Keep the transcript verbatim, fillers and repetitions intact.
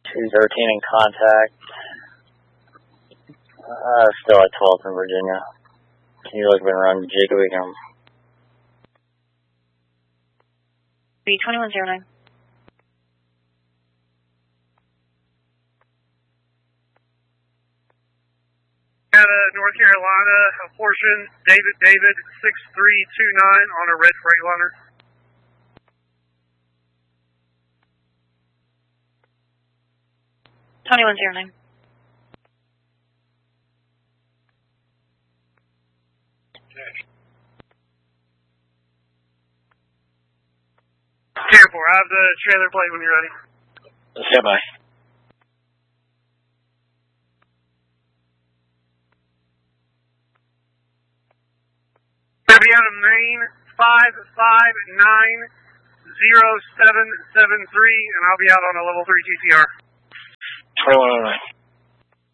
two thirteen in contact. Uh, still at twelfth in Virginia. Can you look around Jacob Ingham? B twenty-one zero nine. Out of North Carolina, a portion, David David, six three two nine on a red Freightliner. twenty-one zero nine. Careful, I have the trailer plate when you're ready. Stand by. Gonna be out of Maine, five five nine zero seven seven three, and I'll be out on a level three G C R. twenty-one oh nine.